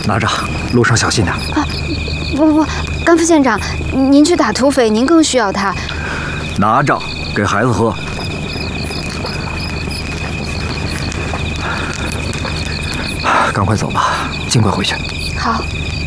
拿着，路上小心点。 啊，不，甘副县长，您去打土匪，您更需要它。 拿着，给孩子喝。赶快走吧，尽快回去。 好。